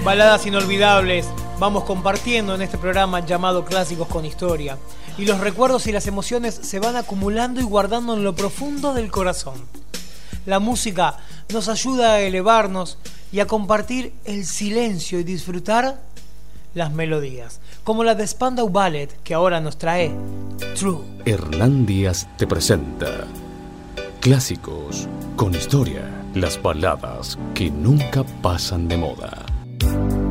Baladas inolvidables vamos compartiendo en este programa llamado Clásicos con Historia. Y los recuerdos y las emociones se van acumulando y guardando en lo profundo del corazón. La música nos ayuda a elevarnos y a compartir el silencio y disfrutar las melodías, como la de Spandau Ballet, que ahora nos trae True. Hernán Díaz te presenta Clásicos con Historia, las baladas que nunca pasan de moda.